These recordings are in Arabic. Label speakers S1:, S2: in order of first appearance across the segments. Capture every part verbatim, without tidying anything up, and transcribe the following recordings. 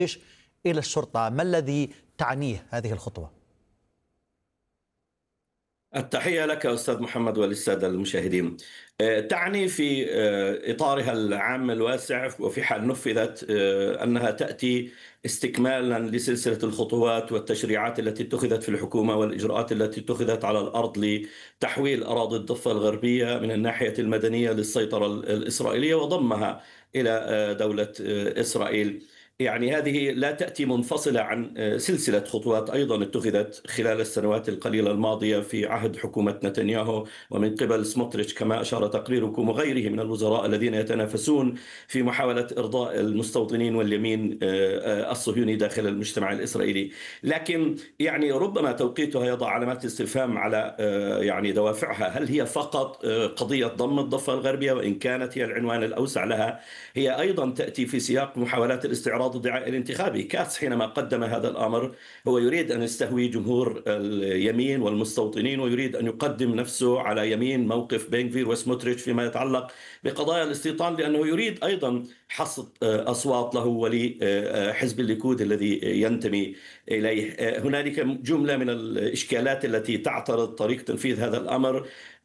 S1: الجيش إلى الشرطة. ما الذي تعنيه هذه الخطوة؟
S2: التحية لك أستاذ محمد وللسادة المشاهدين. آه، تعني في آه، إطارها العام الواسع وفي حال نفذت آه، أنها تأتي استكمالا لسلسلة الخطوات والتشريعات التي اتخذت في الحكومة والإجراءات التي اتخذت على الأرض لتحويل أراضي الضفة الغربية من الناحية المدنية للسيطرة الإسرائيلية وضمها إلى آه، دولة آه، إسرائيل. يعني هذه لا تأتي منفصلة عن سلسلة خطوات أيضا اتخذت خلال السنوات القليلة الماضية في عهد حكومة نتنياهو ومن قبل سموتريتش كما أشار تقريركم وغيره من الوزراء الذين يتنافسون في محاولة إرضاء المستوطنين واليمين الصهيوني داخل المجتمع الإسرائيلي. لكن يعني ربما توقيتها يضع علامات استفهام على يعني دوافعها. هل هي فقط قضية ضم الضفة الغربية، وإن كانت هي العنوان الأوسع لها، هي أيضا تأتي في سياق محاولات الاستعراض الدعائي الانتخابي. كاتس حينما قدم هذا الأمر هو يريد أن يستهوي جمهور اليمين والمستوطنين، ويريد أن يقدم نفسه على يمين موقف بن غفير وسموتريتش فيما يتعلق بقضايا الاستيطان، لأنه يريد أيضا حصد أصوات له ولحزب الليكود الذي ينتمي إليه. هنالك جملة من الإشكالات التي تعترض طريق تنفيذ هذا الأمر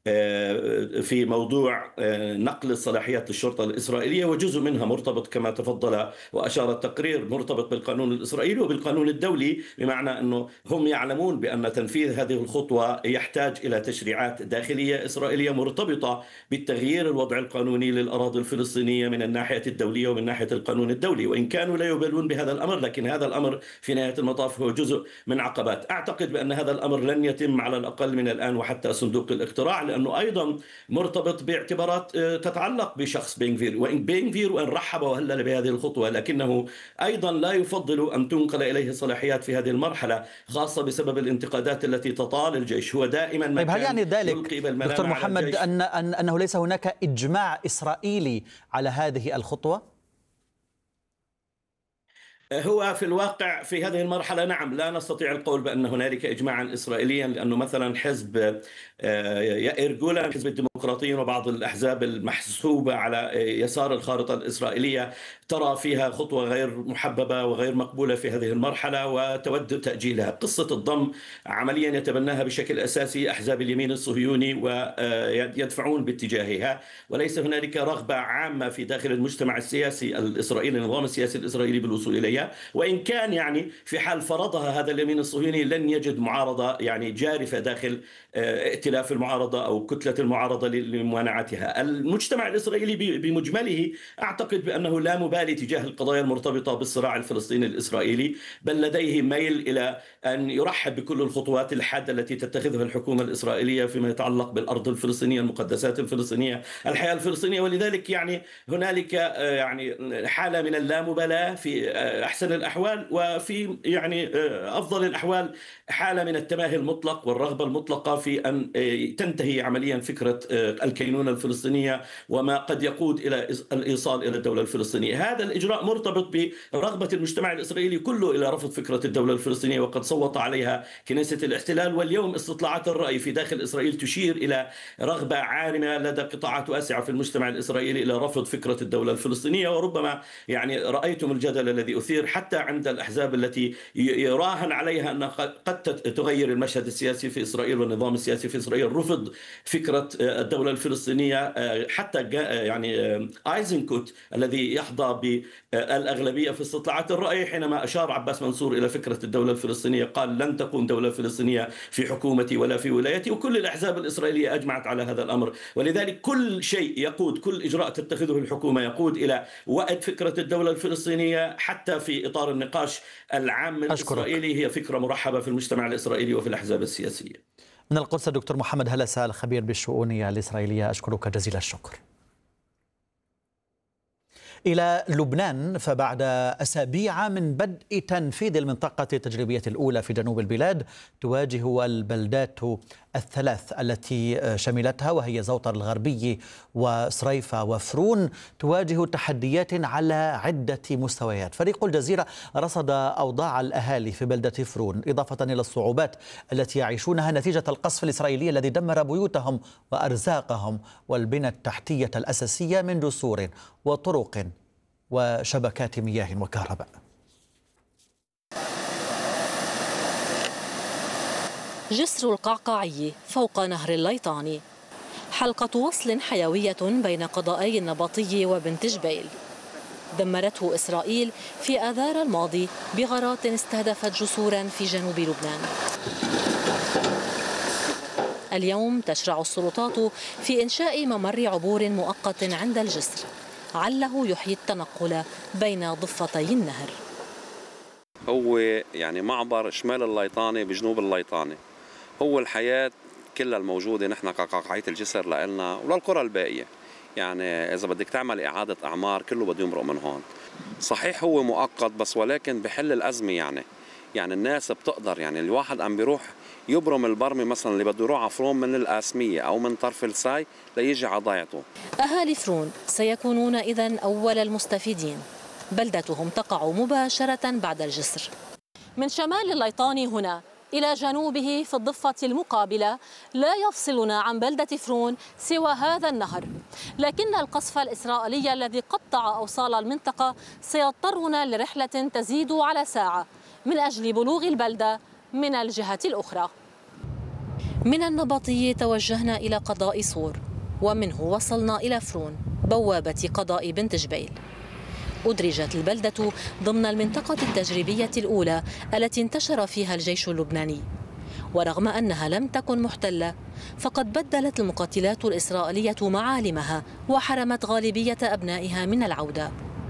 S2: في موضوع نقل الصلاحيات للشرطة الإسرائيلية، وجزء منها مرتبط كما تفضل وأشار التقرير مرتبط بالقانون الإسرائيلي وبالقانون الدولي، بمعنى أنه هم يعلمون بأن تنفيذ هذه الخطوة يحتاج إلى تشريعات داخلية إسرائيلية مرتبطة بالتغيير الوضع القانوني للأراضي الفلسطينية من الناحية الدولية ومن ناحية القانون الدولي. وإن كانوا لا يبالون بهذا الأمر، لكن هذا الأمر في نهاية المطاف هو جزء من عقبات. أعتقد بأن هذا الأمر لن يتم على الأقل من الآن وحتى صندوق الاقتراع، لأنه أيضا مرتبط باعتبارات تتعلق بشخص بن غفير. وإن بن غفير وإن رحب وهلل بهذه الخطوة، لكنه أيضا لا يفضل أن تنقل إليه صلاحيات في هذه المرحلة، خاصة بسبب الانتقادات التي تطال الجيش. هو دائما ما
S1: طيب، هل يعني ذلك دكتور محمد أن أن أنه ليس هناك إجماع إسرائيلي على هذه الخطوة؟
S2: هو في الواقع في هذه المرحلة نعم، لا نستطيع القول بأن هنالك إجماعا إسرائيليا، لأنه مثلا حزب يائير جولان، حزب الديمقراطيين وبعض الأحزاب المحسوبة على يسار الخارطة الإسرائيلية ترى فيها خطوة غير محببة وغير مقبولة في هذه المرحلة وتود تأجيلها. قصة الضم عمليا يتبناها بشكل أساسي أحزاب اليمين الصهيوني ويدفعون باتجاهها، وليس هنالك رغبة عامة في داخل المجتمع السياسي الإسرائيلي، النظام السياسي الإسرائيلي، بالوصول إليها. وإن كان يعني في حال فرضها هذا اليمين الصهيوني لن يجد معارضة يعني جارفة داخل ائتلاف المعارضة أو كتلة المعارضة لممانعتها. المجتمع الإسرائيلي بمجمله أعتقد بأنه لا مبالي تجاه القضايا المرتبطة بالصراع الفلسطيني الإسرائيلي، بل لديه ميل إلى أن يرحب بكل الخطوات الحادة التي تتخذها الحكومة الإسرائيلية فيما يتعلق بالأرض الفلسطينية، المقدسات الفلسطينية، الحياة الفلسطينية. ولذلك يعني هنالك يعني حالة من اللامبالاة في أحسن الأحوال، وفي يعني أفضل الأحوال حالة من التماهي المطلق والرغبة المطلقة في أن تنتهي عمليا فكرة الكينونة الفلسطينية وما قد يقود إلى الإيصال إلى الدولة الفلسطينية. هذا الإجراء مرتبط برغبة المجتمع الإسرائيلي كله إلى رفض فكرة الدولة الفلسطينية، وقد صوت عليها كنيسة الاحتلال. واليوم استطلاعات الرأي في داخل إسرائيل تشير إلى رغبة عارمة لدى قطاعات واسعة في المجتمع الإسرائيلي إلى رفض فكرة الدولة الفلسطينية. وربما يعني رأيتم الجدل الذي أثير حتى عند الأحزاب التي يراهن عليها أنها قد تغير المشهد السياسي في إسرائيل والنظام السياسي في إسرائيل، رفض فكرة الدولة الفلسطينية. حتى يعني آيزنكوت الذي يحظى بالأغلبية في استطلاعات الرأي، حينما أشار عباس منصور إلى فكرة الدولة الفلسطينية قال لن تقوم دولة فلسطينية في حكومتي ولا في ولايتي. وكل الأحزاب الإسرائيلية أجمعت على هذا الأمر. ولذلك كل شيء يقود، كل إجراء تتخذه الحكومة يقود إلى وأد فكرة الدولة الفلسطينية، حتى في إطار النقاش العام الإسرائيلي هي فكرة مرحبة في المجتمع الإسرائيلي وفي الأحزاب السياسية.
S1: من القدس دكتور محمد هلسة الخبير بالشؤون الإسرائيلية، أشكرك جزيل الشكر. إلى لبنان، فبعد أسابيع من بدء تنفيذ المنطقة التجريبية الأولى في جنوب البلاد، تواجه البلدات الثلاث التي شملتها وهي زوطر الغربي وصريفة وفرون تواجه تحديات على عدة مستويات. فريق الجزيرة رصد أوضاع الأهالي في بلدة فرون، إضافة إلى الصعوبات التي يعيشونها نتيجة القصف الإسرائيلي الذي دمر بيوتهم وأرزاقهم والبنى التحتية الأساسية من جسور وطرق وشبكات مياه وكهرباء.
S3: جسر القعقاعي فوق نهر الليطاني، حلقة وصل حيوية بين قضائي النبطي وبنت جبيل، دمرته إسرائيل في آذار الماضي بغارات استهدفت جسورا في جنوب لبنان. اليوم تشرع السلطات في إنشاء ممر عبور مؤقت عند الجسر عله يحيي التنقل بين ضفتي النهر.
S4: هو يعني معبر شمال الليطاني بجنوب الليطاني، هو الحياة كلها الموجودة نحن كقعقاعية الجسر لنا وللقرى الباقية. يعني إذا بدك تعمل إعادة أعمار كله بده يمرق من هون. صحيح هو مؤقت بس ولكن بحل الأزمة. يعني يعني الناس بتقدر، يعني الواحد عم بيروح يبرم البرمي مثلا اللي بده يروح على فرون من القاسمية أو من طرف الساي ليجي على ضيعته.
S3: أهالي فرون سيكونون إذن أول المستفيدين، بلدتهم تقع مباشرة بعد الجسر. من شمال الليطاني هنا إلى جنوبه في الضفة المقابلة لا يفصلنا عن بلدة فرون سوى هذا النهر، لكن القصف الإسرائيلي الذي قطع أوصال المنطقة سيضطرنا لرحلة تزيد على ساعة من أجل بلوغ البلدة من الجهة الأخرى. من النبطي توجهنا إلى قضاء صور، ومنه وصلنا إلى فرون بوابة قضاء بنت جبيل. أدرجت البلدة ضمن المنطقة التجريبية الأولى التي انتشر فيها الجيش اللبناني، ورغم أنها لم تكن محتلة فقد بدلت المقاتلات الإسرائيلية معالمها وحرمت غالبية أبنائها من العودة.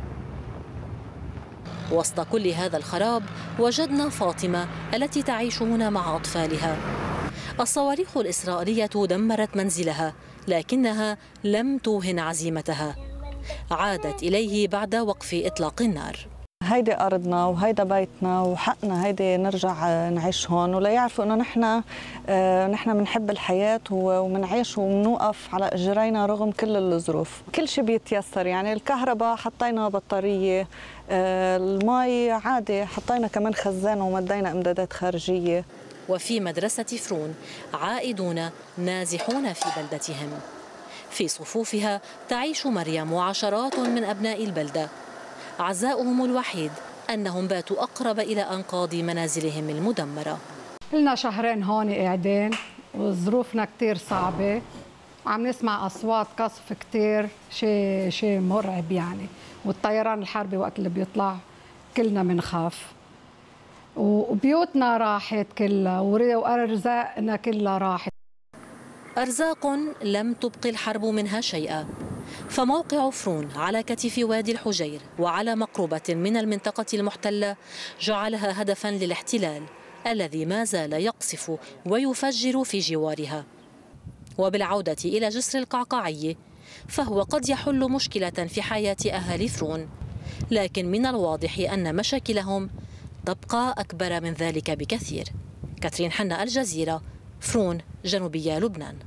S3: وسط كل هذا الخراب وجدنا فاطمة التي تعيش هنا مع أطفالها. الصواريخ الإسرائيلية دمرت منزلها لكنها لم توهن عزيمتها، عادت إليه بعد وقف إطلاق النار.
S5: هيدي أرضنا وهيدا بيتنا وحقنا هيدي نرجع نعيش هون، ولا يعرفوا إنه نحن آه نحن بنحب الحياة وبنعيش وبنوقف على إجرينا رغم كل الظروف. كل شيء بيتيسر، يعني الكهرباء حطينا بطارية، آه المي عادي حطينا كمان خزان ومدينا إمدادات خارجية.
S3: وفي مدرسة فرون عائدون نازحون في بلدتهم، في صفوفها تعيش مريم وعشرات من أبناء البلدة. عزاؤهم الوحيد أنهم باتوا أقرب إلى أنقاض منازلهم المدمرة.
S6: لنا شهرين هون قاعدين وظروفنا كتير صعبة، وعم نسمع أصوات قصف كتير، شيء شيء مرعب يعني، والطيران الحربي وقت اللي بيطلع كلنا بنخاف، وبيوتنا راحت كلها وأرزاقنا كلها راحت.
S3: أرزاق لم تبق الحرب منها شيئا، فموقع فرون على كتف وادي الحجير وعلى مقربة من المنطقة المحتلة جعلها هدفا للاحتلال الذي ما زال يقصف ويفجر في جوارها. وبالعودة إلى جسر القعقاعي فهو قد يحل مشكلة في حياة أهالي فرون، لكن من الواضح أن مشاكلهم تبقى أكبر من ذلك بكثير. كاترين حنا، الجزيرة، فرون، جنوبية لبنان.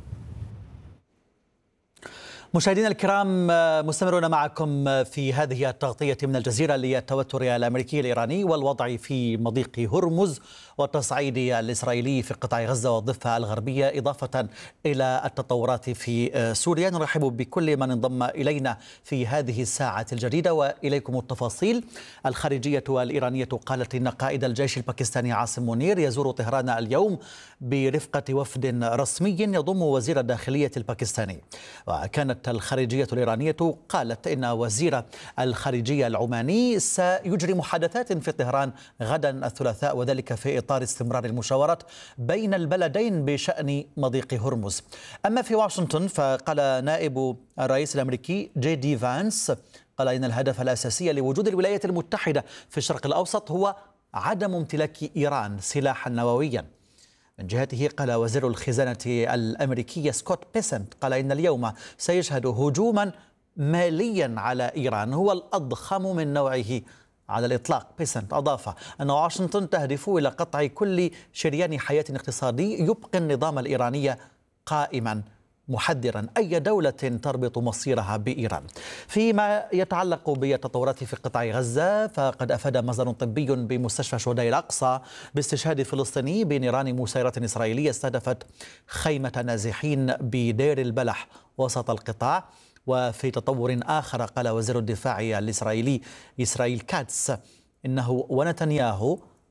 S1: مشاهدينا الكرام، مستمرون معكم في هذه التغطية من الجزيرة للتوتر الأمريكي الإيراني والوضع في مضيق هرمز والتصعيد الإسرائيلي في قطاع غزة والضفة الغربية، إضافة إلى التطورات في سوريا. نرحب بكل من انضم إلينا في هذه الساعة الجديدة وإليكم التفاصيل. الخارجية الإيرانية قالت إن قائد الجيش الباكستاني عاصم منير يزور طهران اليوم برفقة وفد رسمي يضم وزير الداخلية الباكستاني. وكانت الخارجية الإيرانية قالت إن وزير الخارجية العماني سيجري محادثات في طهران غدا الثلاثاء، وذلك في إطار استمرار المشاورات بين البلدين بشأن مضيق هرمز. أما في واشنطن فقال نائب الرئيس الأمريكي جي دي فانس قال إن الهدف الأساسي لوجود الولايات المتحدة في الشرق الأوسط هو عدم امتلاك إيران سلاحا نوويا. من جهته قال وزير الخزانة الأمريكي سكوت بيسنت قال إن اليوم سيشهد هجوما ماليا على إيران هو الأضخم من نوعه على الإطلاق. بيسنت أضاف أن واشنطن تهدف إلى قطع كل شريان حياة اقتصادي يبقي النظام الإيراني قائما، محذرا أي دولة تربط مصيرها بإيران. فيما يتعلق بالتطورات في قطاع غزة فقد أفاد مصدر طبي بمستشفى شهداء الأقصى باستشهاد فلسطيني بنيران مسيرة إسرائيلية استهدفت خيمة نازحين بدير البلح وسط القطاع. وفي تطور آخر قال وزير الدفاع الإسرائيلي إسرائيل كاتس إنه ونتنياهو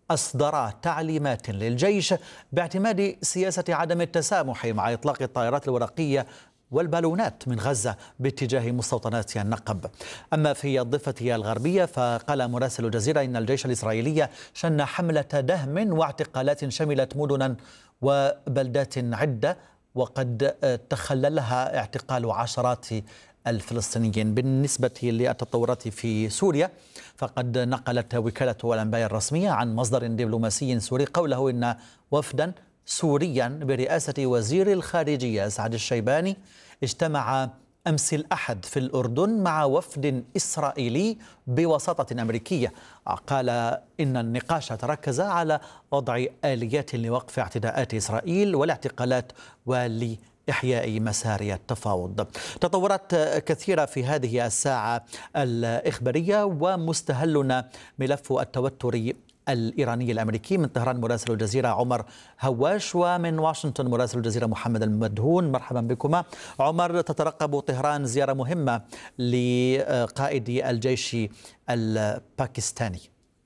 S1: أصدر تعليمات للجيش باعتماد سياسة عدم التسامح مع إطلاق الطائرات الورقية والبالونات من غزة باتجاه مستوطنات النقب. أما في الضفة الغربية فقال مراسل الجزيرة إن الجيش الإسرائيلي شن حملة دهم واعتقالات شملت مدنا وبلدات عدة، وقد تخللها اعتقال عشرات الفلسطينيين. بالنسبة للتطورات في سوريا فقد نقلت وكالة الأنباء الرسمية عن مصدر دبلوماسي سوري قوله إن وفدا سوريا برئاسة وزير الخارجية سعد الشيباني اجتمع أمس الأحد في الأردن مع وفد إسرائيلي بوساطة أمريكية. قال إن النقاش تركز على وضع آليات لوقف اعتداءات إسرائيل والاعتقالات ولإحياء مسار التفاوض. تطورات كثيرة في هذه الساعة الإخبارية، ومستهلنا ملف التوتر الإيراني الأمريكي. من طهران مراسل الجزيرة عمر هواش، ومن واشنطن مراسل الجزيرة محمد المدهون. مرحبا بكما. عمر، تترقب طهران زيارة مهمة لقائد الجيش الباكستاني.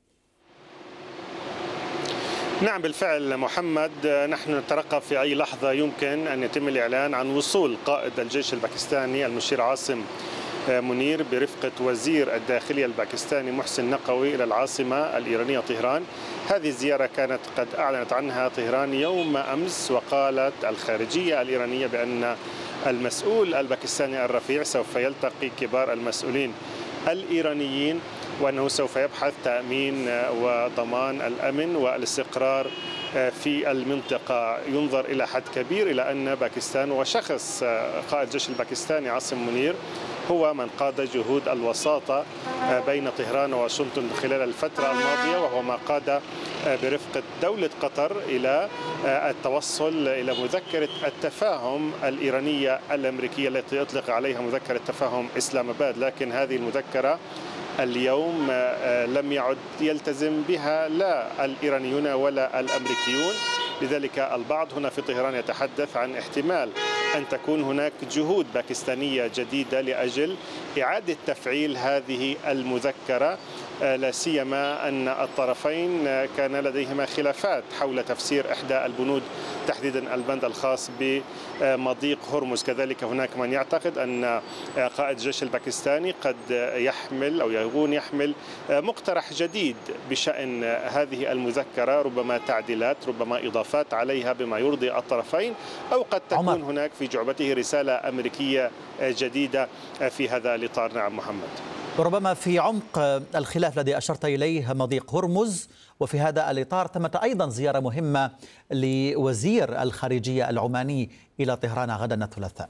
S7: نعم بالفعل محمد، نحن نترقب في أي لحظة يمكن أن يتم الإعلان عن وصول قائد الجيش الباكستاني المشير عاصم منير برفقة وزير الداخلية الباكستاني محسن نقوي إلى العاصمة الإيرانية طهران. هذه الزيارة كانت قد أعلنت عنها طهران يوم أمس، وقالت الخارجية الإيرانية بأن المسؤول الباكستاني الرفيع سوف يلتقي كبار المسؤولين الإيرانيين، وأنه سوف يبحث تأمين وضمان الأمن والاستقرار في المنطقة. ينظر إلى حد كبير إلى أن باكستان وشخص قائد الجيش الباكستاني عاصم منير هو من قاد جهود الوساطة بين طهران وواشنطن خلال الفترة الماضية، وهو ما قاد برفقة دولة قطر إلى التوصل إلى مذكرة التفاهم الإيرانية الأمريكية التي يطلق عليها مذكرة تفاهم إسلام آباد. لكن هذه المذكرة اليوم لم يعد يلتزم بها لا الإيرانيون ولا الأمريكيون، لذلك البعض هنا في طهران يتحدث عن احتمال أن تكون هناك جهود باكستانية جديدة لأجل إعادة تفعيل هذه المذكرة، لا سيما أن الطرفين كان لديهما خلافات حول تفسير إحدى البنود، تحديدا البند الخاص بمضيق هرمز. كذلك هناك من يعتقد أن قائد الجيش الباكستاني قد يحمل أو يكون يحمل مقترح جديد بشأن هذه المذكرة، ربما تعديلات، ربما إضافات عليها بما يرضي الطرفين، أو قد تكون عمر. هناك في جعبته رسالة أمريكية جديدة في هذا الإطار. نعم محمد.
S1: ربما في عمق الخلاف الذي أشرت إليه مضيق هرمز، وفي هذا الإطار تمت أيضا زيارة مهمة لوزير الخارجية العماني إلى طهران غدا الثلاثاء.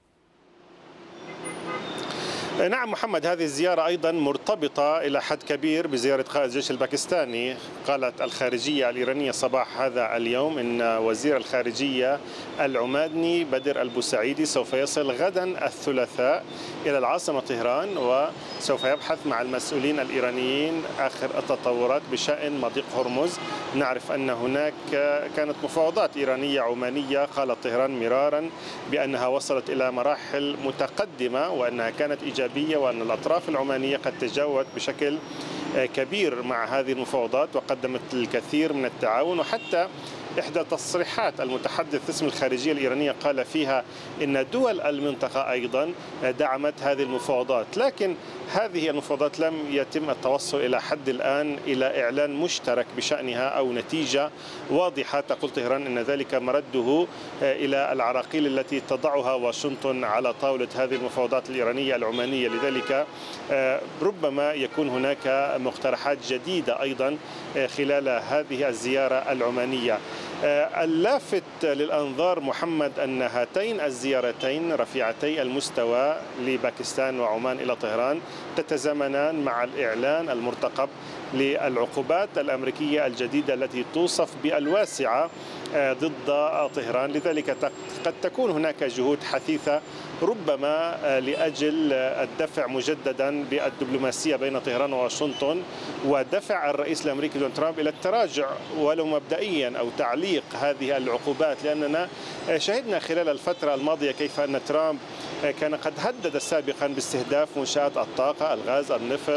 S7: نعم محمد، هذه الزيارة أيضا مرتبطة إلى حد كبير بزيارة قائد الجيش الباكستاني. قالت الخارجية الإيرانية صباح هذا اليوم إن وزير الخارجية العماني بدر البوسعيدي سوف يصل غدا الثلاثاء إلى العاصمة طهران، وسوف يبحث مع المسؤولين الإيرانيين آخر التطورات بشأن مضيق هرمز. نعرف أن هناك كانت مفاوضات إيرانية عمانية قالت طهران مرارا بأنها وصلت إلى مراحل متقدمة وأنها كانت إيجابية، وأن الأطراف العمانية قد تجاوبت بشكل كبير مع هذه المفاوضات وقدمت الكثير من التعاون. وحتى إحدى تصريحات المتحدث باسم الخارجية الإيرانية قال فيها إن دول المنطقة أيضا دعمت هذه المفاوضات، لكن هذه المفاوضات لم يتم التوصل إلى حد الآن إلى إعلان مشترك بشأنها أو نتيجة واضحة تقول طهران أن ذلك مرده إلى العراقيل التي تضعها واشنطن على طاولة هذه المفاوضات الإيرانية العمانية. لذلك ربما يكون هناك مقترحات جديدة أيضا خلال هذه الزيارة العمانية. اللافت للأنظار محمد أن هاتين الزيارتين رفيعتي المستوى لباكستان وعمان إلى طهران تتزامنان مع الإعلان المرتقب للعقوبات الأمريكية الجديدة التي توصف بالواسعة ضد طهران. لذلك قد تكون هناك جهود حثيثة ربما لأجل الدفع مجددا بالدبلوماسية بين طهران وواشنطن ودفع الرئيس الأمريكي دونالد ترامب إلى التراجع ولو مبدئيا أو تعليق هذه العقوبات، لأننا شهدنا خلال الفترة الماضية كيف أن ترامب كان قد هدد سابقا باستهداف منشآت الطاقة، الغاز، النفط،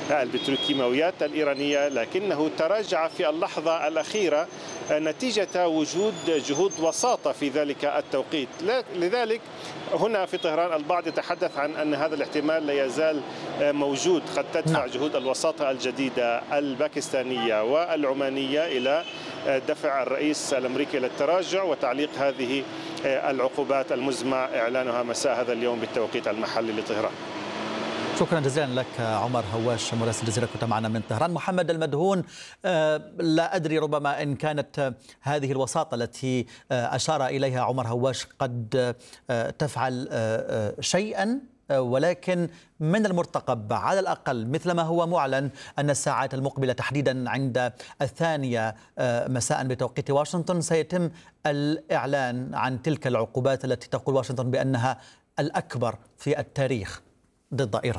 S7: البتروكيماويات الإيرانية، لكنه تراجع في اللحظة الأخيرة نتيجة وجود جهود وساطة في ذلك التوقيت. لذلك هنا في طهران البعض يتحدث عن أن هذا الاحتمال لا يزال موجود، قد تدفع جهود الوساطة الجديدة الباكستانية والعمانية إلى دفع الرئيس الأمريكي إلى التراجع وتعليق هذه العقوبات المزمع إعلانها مساء هذا اليوم بالتوقيت المحلي لطهران.
S1: شكرا جزيلا لك عمر هواش مراسل الجزيرة، كنت معنا من طهران. محمد المدهون، لا أدري ربما إن كانت هذه الوساطة التي أشار إليها عمر هواش قد تفعل شيئا، ولكن من المرتقب على الأقل مثل ما هو معلن أن الساعات المقبلة تحديدا عند الثانية مساء بتوقيت واشنطن سيتم الإعلان عن تلك العقوبات التي تقول واشنطن بأنها الأكبر في التاريخ ضد إيران.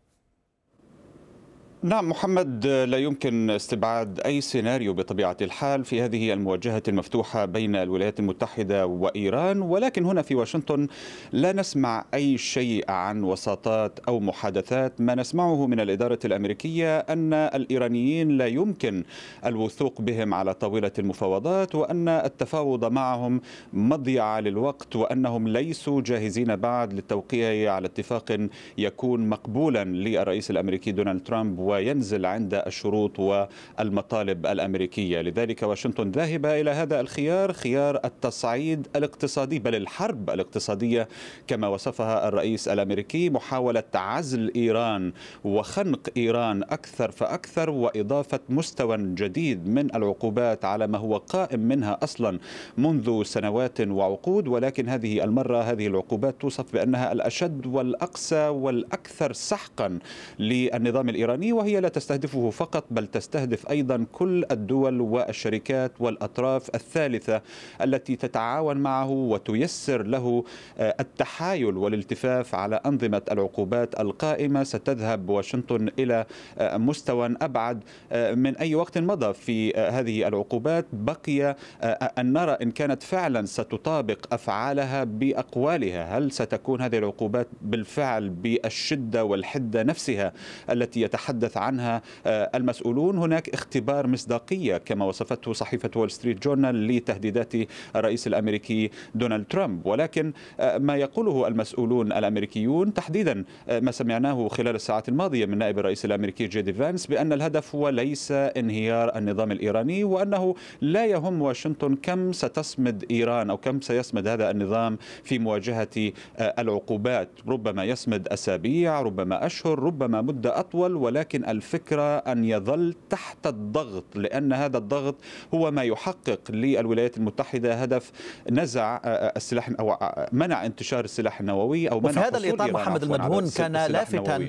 S8: نعم محمد، لا يمكن استبعاد أي سيناريو بطبيعة الحال في هذه المواجهة المفتوحة بين الولايات المتحدة وإيران، ولكن هنا في واشنطن لا نسمع أي شيء عن وساطات أو محادثات. ما نسمعه من الإدارة الأمريكية أن الإيرانيين لا يمكن الوثوق بهم على طاولة المفاوضات، وأن التفاوض معهم مضيعة للوقت، وأنهم ليسوا جاهزين بعد للتوقيع على اتفاق يكون مقبولا للرئيس الأمريكي دونالد ترامب وينزل عند الشروط والمطالب الأمريكية. لذلك واشنطن ذاهبة إلى هذا الخيار، خيار التصعيد الاقتصادي، بل الحرب الاقتصادية كما وصفها الرئيس الأمريكي، محاولة عزل إيران وخنق إيران أكثر فأكثر، وإضافة مستوى جديد من العقوبات على ما هو قائم منها أصلا منذ سنوات وعقود. ولكن هذه المرة هذه العقوبات توصف بأنها الأشد والأقسى والأكثر سحقا للنظام الإيراني، وهي لا تستهدفه فقط بل تستهدف أيضا كل الدول والشركات والأطراف الثالثة التي تتعاون معه وتيسر له التحايل والالتفاف على أنظمة العقوبات القائمة. ستذهب واشنطن إلى مستوى أبعد من أي وقت مضى في هذه العقوبات. بقي أن نرى إن كانت فعلا ستطابق أفعالها بأقوالها، هل ستكون هذه العقوبات بالفعل بالشدة والحدة نفسها التي يتحدث عنها المسؤولون. هناك اختبار مصداقية كما وصفته صحيفة وول ستريت جورنال لتهديدات الرئيس الأمريكي دونالد ترامب. ولكن ما يقوله المسؤولون الأمريكيون، تحديدا ما سمعناه خلال الساعات الماضية من نائب الرئيس الأمريكي جي دي فانس، بأن الهدف هو ليس انهيار النظام الإيراني، وأنه لا يهم واشنطن كم ستصمد إيران أو كم سيصمد هذا النظام في مواجهة العقوبات. ربما يصمد أسابيع، ربما أشهر، ربما مدة أطول، ولكن الفكرة أن يظل تحت الضغط، لأن هذا الضغط هو ما يحقق للولايات المتحدة هدف نزع السلاح أو منع انتشار السلاح النووي أو منع.
S1: وفي هذا الإطار محمد المدهون كان لافتا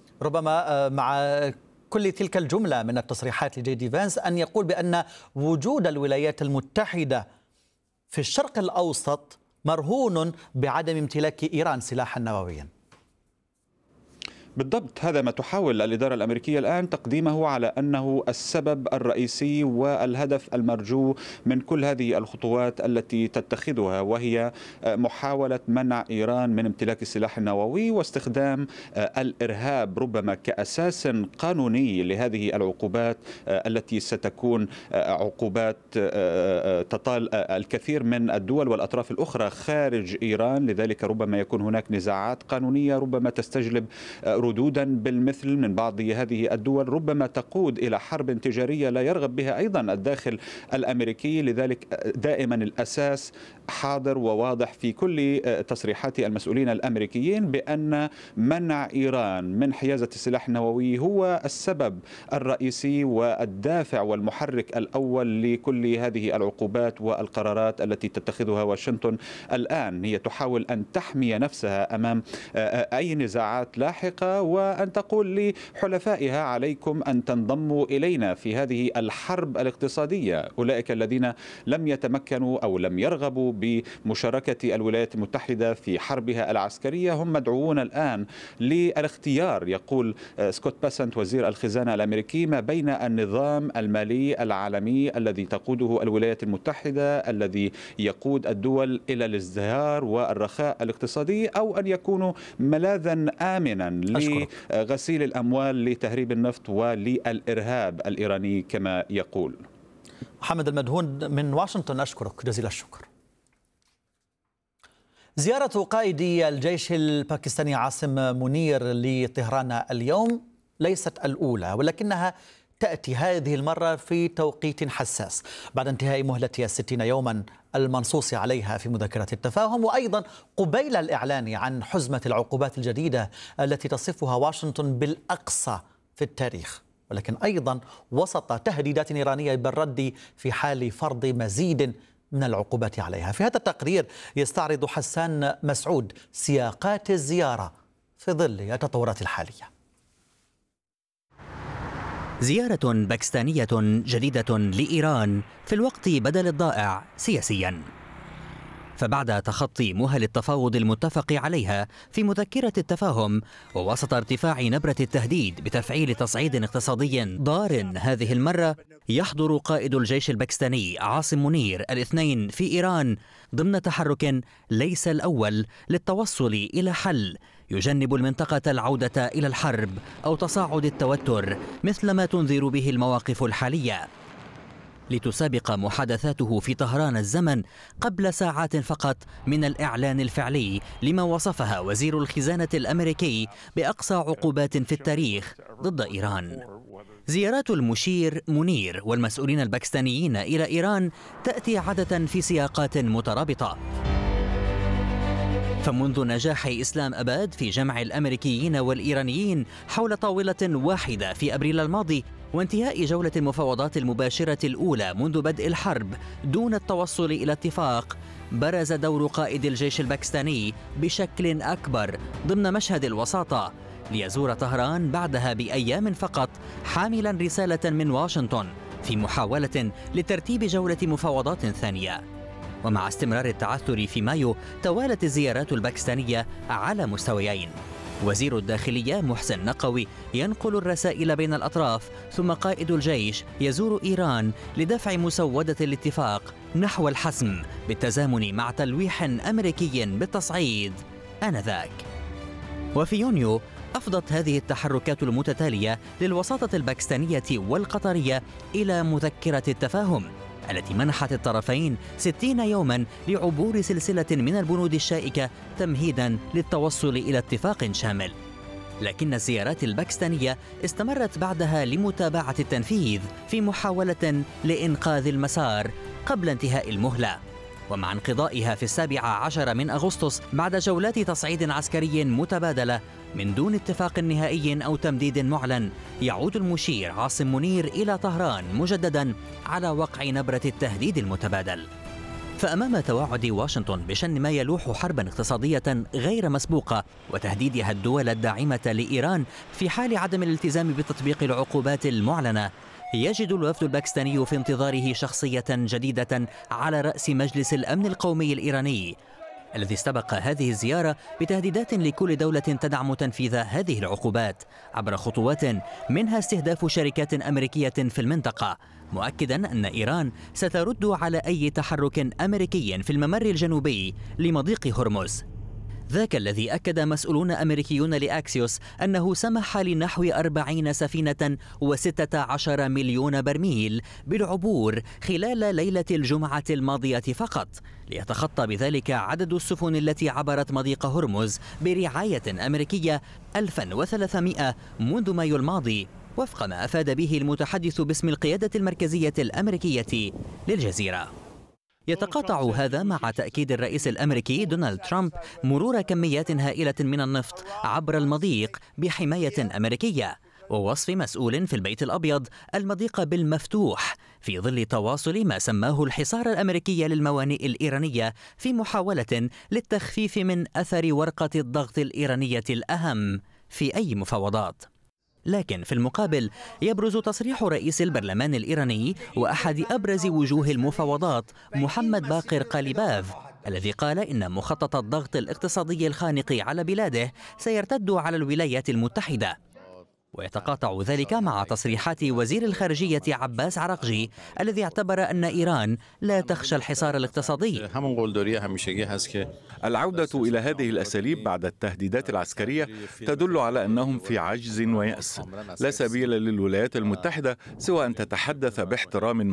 S1: ربما مع كل تلك الجملة من التصريحات لجي دي فانس أن يقول بأن وجود الولايات المتحدة في الشرق الأوسط مرهون بعدم امتلاك إيران سلاحا نوويا.
S8: بالضبط، هذا ما تحاول الإدارة الأمريكية الآن تقديمه على أنه السبب الرئيسي والهدف المرجو من كل هذه الخطوات التي تتخذها، وهي محاولة منع إيران من امتلاك السلاح النووي واستخدام الإرهاب ربما كأساس قانوني لهذه العقوبات التي ستكون عقوبات تطال الكثير من الدول والأطراف الأخرى خارج إيران. لذلك ربما يكون هناك نزاعات قانونية ربما تستجلب ردودا بالمثل من بعض هذه الدول، ربما تقود إلى حرب تجارية لا يرغب بها أيضا الداخل الأمريكي. لذلك دائما الأساس حاضر وواضح في كل تصريحات المسؤولين الأمريكيين بأن منع إيران من حيازة السلاح النووي هو السبب الرئيسي والدافع والمحرك الأول لكل هذه العقوبات والقرارات التي تتخذها واشنطن الآن. هي تحاول أن تحمي نفسها أمام أي نزاعات لاحقة، وأن تقول لحلفائها عليكم أن تنضموا إلينا في هذه الحرب الاقتصادية. أولئك الذين لم يتمكنوا أو لم يرغبوا بمشاركة الولايات المتحدة في حربها العسكرية هم مدعوون الآن للاختيار. يقول سكوت باسنت وزير الخزانة الأمريكي ما بين النظام المالي العالمي الذي تقوده الولايات المتحدة الذي يقود الدول إلى الازدهار والرخاء الاقتصادي، أو أن يكونوا ملاذا آمنا لغسيل الأموال لتهريب النفط وللإرهاب الإيراني كما يقول.
S1: محمد المدهون من واشنطن، أشكرك جزيل الشكر. زيارة قائدي الجيش الباكستاني عاصم منير لطهران اليوم ليست الأولى، ولكنها تأتي هذه المرة في توقيت حساس بعد انتهاء مهلة الستين يوما المنصوص عليها في مذكرة التفاهم، وأيضا قبيل الإعلان عن حزمة العقوبات الجديدة التي تصفها واشنطن بالأقصى في التاريخ، ولكن أيضا وسط تهديدات إيرانية بالرد في حال فرض مزيد من العقوبات عليها. في هذا التقرير يستعرض حسان مسعود سياقات الزيارة في ظل التطورات الحالية.
S9: زيارة باكستانية جديدة لإيران في الوقت بدل الضائع سياسيا. فبعد تخطي مهل التفاوض المتفق عليها في مذكرة التفاهم، ووسط ارتفاع نبرة التهديد بتفعيل تصعيد اقتصادي ضار هذه المرة، يحضر قائد الجيش الباكستاني عاصم منير الاثنين في إيران ضمن تحرك ليس الأول للتوصل إلى حل يجنب المنطقة العودة إلى الحرب أو تصاعد التوتر مثل ما تنذر به المواقف الحالية. لتسابق محادثاته في طهران الزمن قبل ساعات فقط من الإعلان الفعلي لما وصفها وزير الخزانة الأمريكي بأقصى عقوبات في التاريخ ضد إيران. زيارات المشير منير والمسؤولين الباكستانيين إلى إيران تأتي عادة في سياقات مترابطة. فمنذ نجاح إسلام أباد في جمع الأمريكيين والإيرانيين حول طاولة واحدة في أبريل الماضي، وانتهاء جولة المفاوضات المباشرة الأولى منذ بدء الحرب دون التوصل إلى اتفاق، برز دور قائد الجيش الباكستاني بشكل أكبر ضمن مشهد الوساطة، ليزور طهران بعدها بأيام فقط حاملا رسالة من واشنطن في محاولة لترتيب جولة مفاوضات ثانية. ومع استمرار التعثر في مايو، توالت الزيارات الباكستانية على مستويين. وزير الداخلية محسن نقوي ينقل الرسائل بين الأطراف، ثم قائد الجيش يزور إيران لدفع مسودة الاتفاق نحو الحسم بالتزامن مع تلويح أمريكي بالتصعيد آنذاك. وفي يونيو أفضت هذه التحركات المتتالية للوساطة الباكستانية والقطرية إلى مذكرة التفاهم التي منحت الطرفين ستين يوما لعبور سلسلة من البنود الشائكة تمهيدا للتوصل إلى اتفاق شامل. لكن الزيارات الباكستانية استمرت بعدها لمتابعة التنفيذ في محاولة لإنقاذ المسار قبل انتهاء المهلة. ومع انقضائها في السابع عشر من أغسطس بعد جولات تصعيد عسكري متبادلة من دون اتفاق نهائي أو تمديد معلن، يعود المشير عاصم منير إلى طهران مجددا على وقع نبرة التهديد المتبادل. فأمام توعد واشنطن بشن ما يلوح حربا اقتصادية غير مسبوقة وتهديدها الدول الداعمة لإيران في حال عدم الالتزام بتطبيق العقوبات المعلنة، يجد الوفد الباكستاني في انتظاره شخصية جديدة على رأس مجلس الأمن القومي الإيراني، الذي استبق هذه الزيارة بتهديدات لكل دولة تدعم تنفيذ هذه العقوبات عبر خطوات منها استهداف شركات أمريكية في المنطقة، مؤكدا أن إيران سترد على أي تحرك أمريكي في الممر الجنوبي لمضيق هرمز. ذاك الذي أكد مسؤولون أمريكيون لأكسيوس أنه سمح لنحو أربعين سفينة وستة عشر مليون برميل بالعبور خلال ليلة الجمعة الماضية فقط، ليتخطى بذلك عدد السفن التي عبرت مضيق هرمز برعاية أمريكية ألف وثلاثمائة منذ مايو الماضي، وفق ما أفاد به المتحدث باسم القيادة المركزية الأمريكية للجزيرة. يتقاطع هذا مع تأكيد الرئيس الأمريكي دونالد ترامب مرور كميات هائلة من النفط عبر المضيق بحماية أمريكية، ووصف مسؤول في البيت الأبيض المضيق بالمفتوح في ظل تواصل ما سماه الحصار الأمريكي للموانئ الإيرانية في محاولة للتخفيف من أثر ورقة الضغط الإيرانية الأهم في أي مفاوضات. لكن في المقابل يبرز تصريح رئيس البرلمان الإيراني وأحد أبرز وجوه المفاوضات محمد باقر قاليباف، الذي قال إن مخطط الضغط الاقتصادي الخانق على بلاده سيرتد على الولايات المتحدة. ويتقاطع ذلك مع تصريحات وزير الخارجية عباس عراقجي الذي اعتبر أن إيران لا تخشى الحصار الاقتصادي.
S10: العودة إلى هذه الأساليب بعد التهديدات العسكرية تدل على أنهم في عجز ويأس. لا سبيل للولايات المتحدة سوى أن تتحدث باحترام